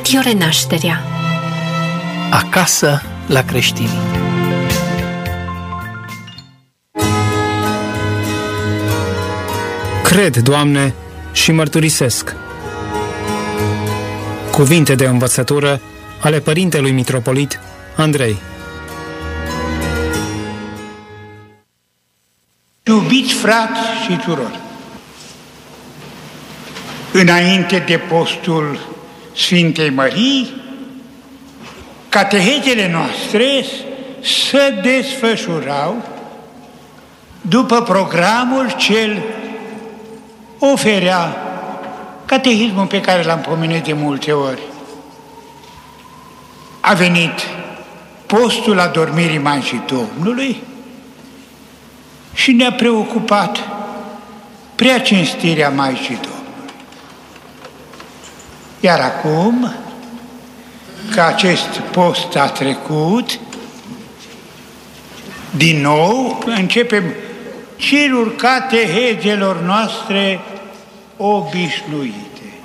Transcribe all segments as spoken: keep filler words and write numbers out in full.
Radio Renașterea. Acasă la creștini. Cred, Doamne, și mărturisesc. Cuvinte de învățătură ale părintelui mitropolit Andrei. Iubiți frați și surori, înainte de postul Sfintei Mării, catehezele noastre se desfășurau după programul ce oferea catehismul pe care l-am pomenit de multe ori. A venit postul adormirii Maicii Domnului și ne-a preocupat preacinstirea Maicii Domnului. Iar acum, că acest post a trecut, din nou începem cerul catehezelor noastre obișnuite.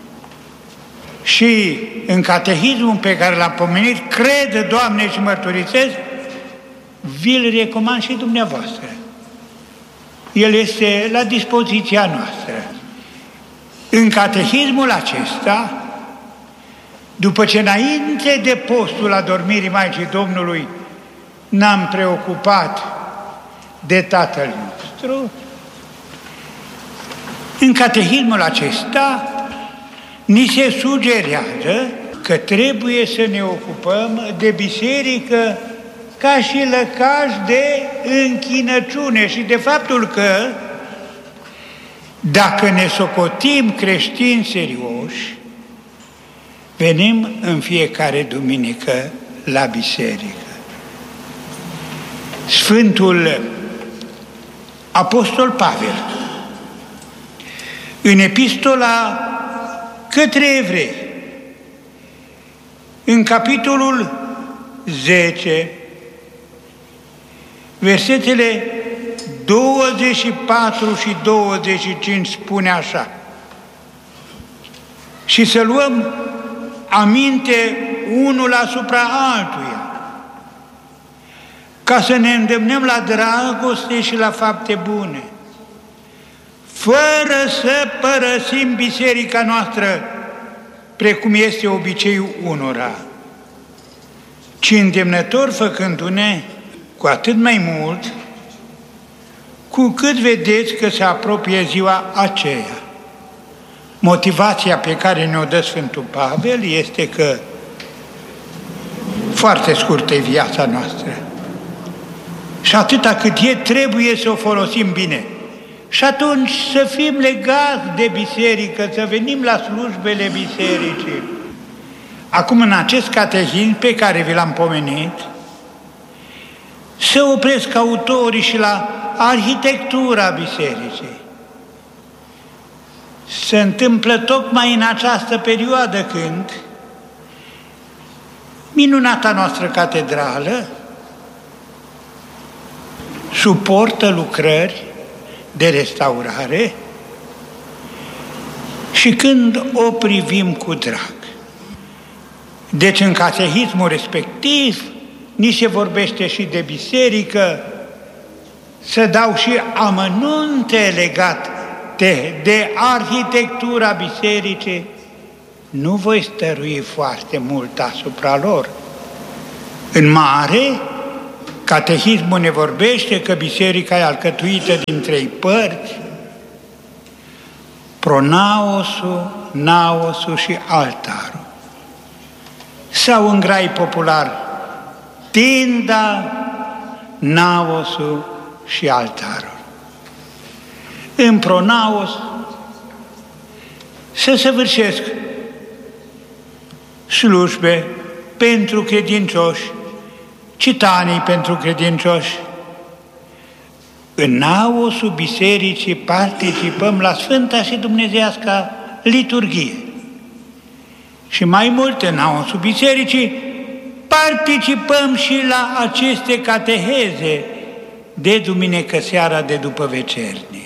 Și în catehismul pe care l-am pomenit, cred, Doamne, și mărturisesc, vi-l recomand și dumneavoastră. El este la dispoziția noastră. În catehismul acesta, după ce înainte de postul adormirii Maicii Domnului n-am preocupat de Tatăl nostru, în catehismul acesta ni se sugerează că trebuie să ne ocupăm de biserică ca și lăcaș de închinăciune și de faptul că dacă ne socotim creștini serioși, venim în fiecare duminică la biserică. Sfântul Apostol Pavel, în epistola către evrei, în capitolul zece, versetele douăzeci și patru și douăzeci și cinci spune așa: și să luăm aminte unul asupra altuia, ca să ne îndemnăm la dragoste și la fapte bune, fără să părăsim biserica noastră, precum este obiceiul unora, ci îndemnător făcându-ne cu atât mai mult, cu cât vedeți că se apropie ziua aceea. Motivația pe care ne-o dă Sfântul Pavel este că foarte scurtă e viața noastră și atâta cât e trebuie să o folosim bine. Și atunci să fim legați de biserică, să venim la slujbele bisericii. Acum, în acest catehism pe care vi l-am pomenit, se opresc autorii și la arhitectura bisericii. Se întâmplă tocmai în această perioadă când minunata noastră catedrală suportă lucrări de restaurare și când o privim cu drag. Deci în catehismul respectiv ni se vorbește și de biserică, să dau și amănunte legate de, de arhitectura bisericii. Nu voi stărui foarte mult asupra lor. În mare, catehismul ne vorbește că biserica e alcătuită din trei părți: pronaosul, naosul și altarul. Sau în grai popular, tinda, naosul și altarul. În pronaos se săvârșesc slujbe pentru credincioși, citanii pentru credincioși. În naosul bisericii participăm la Sfânta și Dumnezeiasca liturghie. Și mai mult, în naosul bisericii participăm și la aceste cateheze de duminică seara de după vecernie.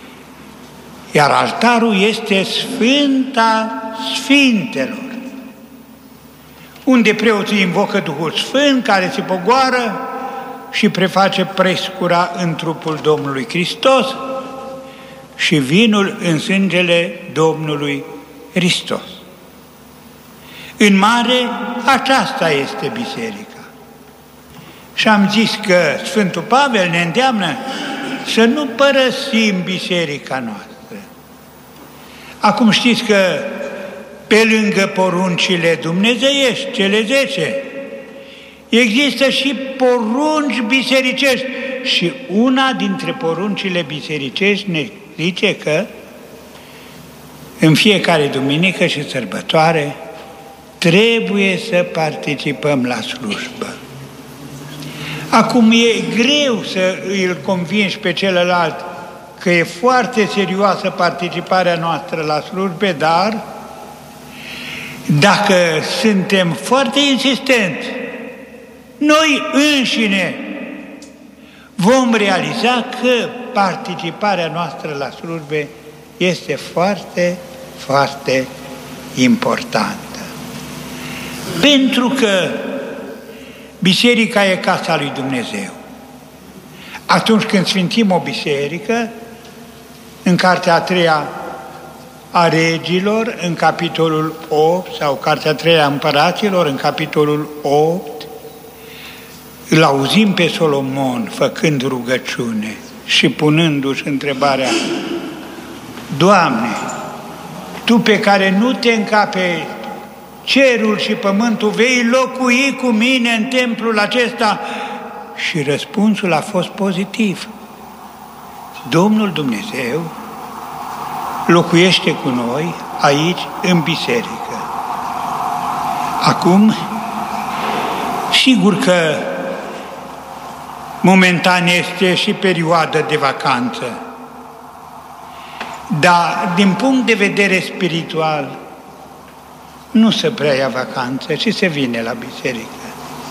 Iar altarul este Sfânta Sfintelor. unde preoții invocă Duhul Sfânt, care se pogoară și preface prescura în trupul Domnului Hristos și vinul în sângele Domnului Hristos. În mare, aceasta este biserica. Și am zis că Sfântul Pavel ne îndeamnă să nu părăsim biserica noastră. Acum știți că pe lângă poruncile dumnezeiești, cele zece, există și porunci bisericești și una dintre poruncile bisericești ne zice că în fiecare duminică și sărbătoare trebuie să participăm la slujbă. Acum e greu să îl convingi pe celălalt că e foarte serioasă participarea noastră la slujbe, dar dacă suntem foarte insistenți, noi înșine vom realiza că participarea noastră la slujbe este foarte, foarte importantă. Pentru că biserica e casa lui Dumnezeu. Atunci când sfințim o biserică, în cartea a treia a Regilor, în capitolul opt, sau cartea a treia a Împăraților, în capitolul opt, îl auzim pe Solomon făcând rugăciune și punându-și întrebarea: Doamne, Tu pe care nu te încape cerul și pământul, vei locui cu mine în templul acesta? Și răspunsul a fost pozitiv. Domnul Dumnezeu locuiește cu noi aici, în biserică. Acum, sigur că momentan este și perioada de vacanță, dar din punct de vedere spiritual nu se prea ia vacanță, ci se vine la biserică.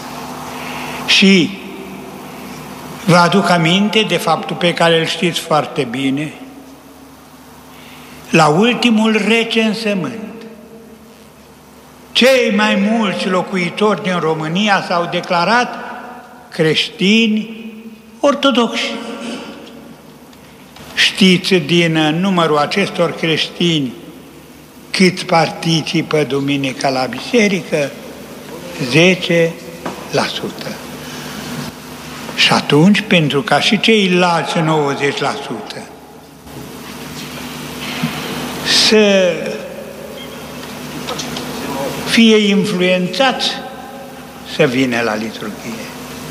Și vă aduc aminte de faptul pe care îl știți foarte bine: la ultimul recensământ, cei mai mulți locuitori din România s-au declarat creștini ortodoxi. Știți din numărul acestor creștini cât participă duminica la biserică? zece la sută. Și atunci, pentru ca și ceilalți nouăzeci la sută să fie influențați să vină la liturghie.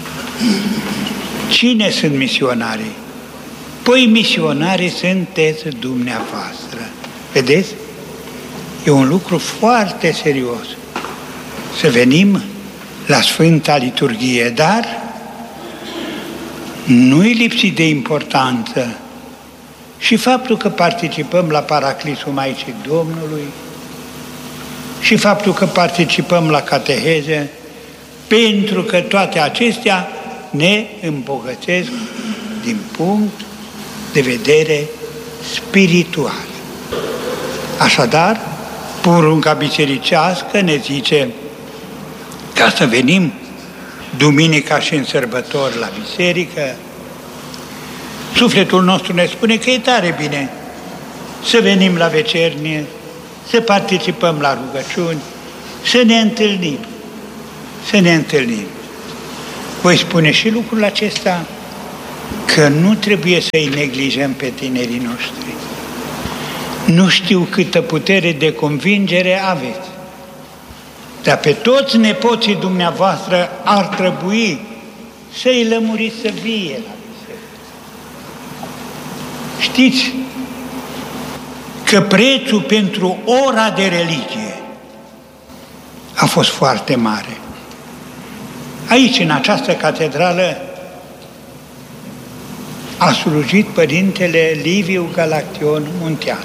Cine sunt misionarii? Păi misionarii sunteți dumneavoastră. Vedeți? E un lucru foarte serios să venim la Sfânta Liturghie, dar nu-i lipsit de importanță și faptul că participăm la Paraclisul Maicii Domnului și faptul că participăm la cateheze, pentru că toate acestea ne îmbogățesc din punct de vedere spiritual. Așadar, porunca bisericească ne zice ca să venim duminica și în sărbători la biserică. Sufletul nostru ne spune că e tare bine să venim la vecernie, să participăm la rugăciuni, să ne întâlnim, să ne întâlnim. Voi spune și lucrul acesta, că nu trebuie să-i neglijăm pe tinerii noștri. Nu știu câtă putere de convingere aveți, dar pe toți nepoții dumneavoastră ar trebui să-i lămuriți să vie la biserică. Știți că prețul pentru ora de religie a fost foarte mare. Aici, în această catedrală, a slujit Părintele Liviu Galaction Munteanu.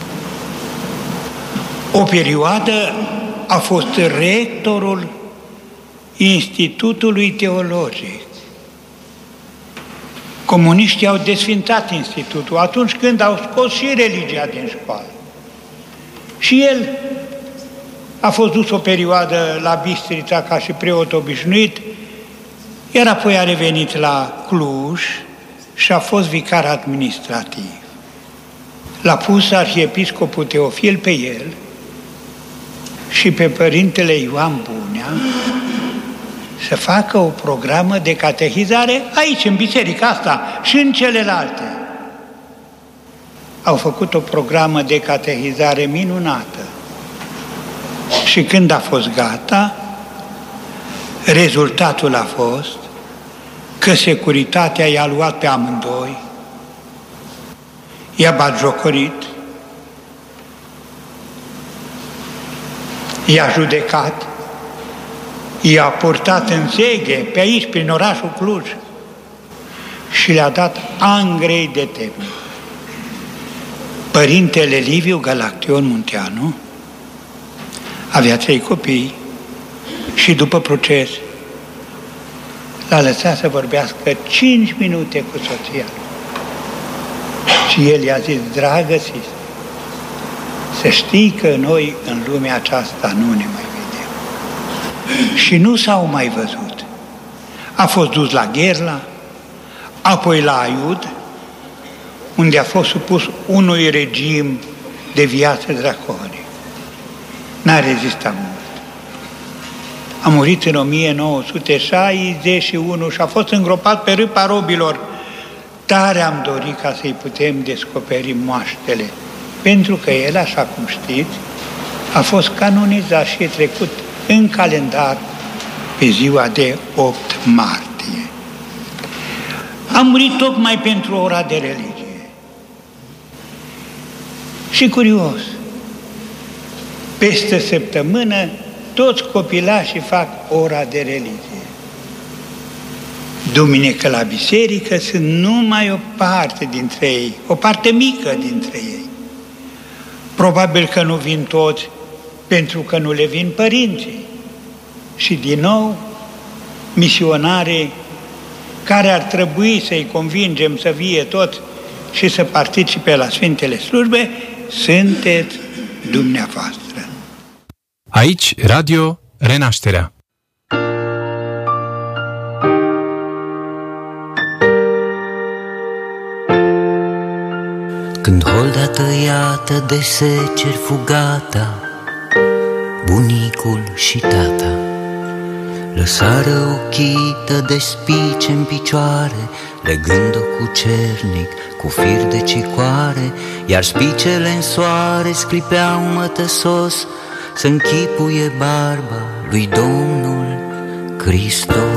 O perioadă a fost rectorul Institutului Teologic. Comuniștii au desfințat institutul atunci când au scos și religia din școală. Și el a fost dus o perioadă la Bistrița ca și preot obișnuit, iar apoi a revenit la Cluj și a fost vicar administrativ. L-a pus arhiepiscopul Teofil pe el și pe părintele Ioan Bunea să facă o programă de catehizare aici, în biserica asta și în celelalte. Au făcut o programă de catehizare minunată. Și când a fost gata, rezultatul a fost că securitatea i-a luat pe amândoi, i-a batjocorit, i-a judecat, i-a purtat în zeghe pe aici, prin orașul Cluj și le-a dat ani grei de temă. Părintele Liviu Galaction Munteanu avea trei copii și după proces l-a lăsat să vorbească cinci minute cu soția. Și el i-a zis: dragă sis, să știi că noi în lumea aceasta nu ne mai vedem. Și nu s-au mai văzut. A fost dus la Gherla, apoi la Aiud, unde a fost supus unui regim de viață draconic. N-a rezistat mult. A murit în o mie nouă sute șaizeci și unu și a fost îngropat pe Râpa Robilor. Tare am dorit ca să-i putem descoperi moaștele, pentru că el, așa cum știți, a fost canonizat și e trecut în calendar pe ziua de opt martie. A murit tocmai pentru ora de religie. Și curios, peste săptămână toți copilașii fac ora de religie. Duminică la biserică sunt numai o parte dintre ei, o parte mică dintre ei. Probabil că nu vin toți pentru că nu le vin părinții. Și din nou, misionarii care ar trebui să-i convingem să vie toți și să participe la Sfintele Slujbe, sunteți dumneavoastră. Aici, Radio Renașterea. Când holda tăiată de seceri fugata, bunicul și tata lăsară ochită de spice în picioare, legând-o cu cernic, cu fir de cicoare, iar spicele în soare sclipeau mătăsos să închipuie barba lui Domnul Hristos.